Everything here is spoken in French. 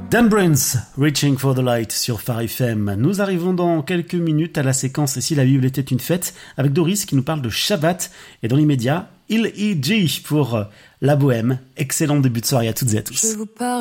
Dan Brains, Reaching for the Light sur Phare FM. Nous arrivons dans quelques minutes à la séquence Si la Bible était une fête avec Doris qui nous parle de Shabbat et dans l'immédiat, Il E.G. pour La Bohème. Excellent début de soirée à toutes et à tous.